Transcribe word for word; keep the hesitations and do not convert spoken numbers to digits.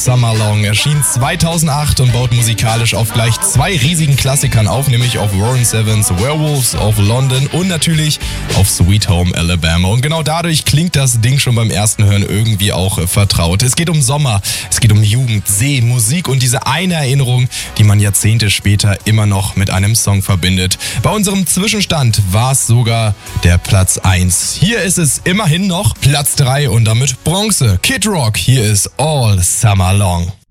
Summer Long erschien zweitausendacht und baut musikalisch auf gleich zwei riesigen Klassikern auf, nämlich auf Warren Zevons Werewolves of London und natürlich auf Sweet Home Alabama. Und genau dadurch klingt das Ding schon beim ersten Hören irgendwie auch äh, vertraut. Es geht um Sommer, es geht um Jugend, See, Musik und diese eine Erinnerung, die man Jahrzehnte später immer noch mit einem Song verbindet. Bei unserem Zwischenstand war es sogar der Platz eins. Hier ist es immerhin noch Platz drei und damit Bronze. Kid Rock, hier ist All Summer Long.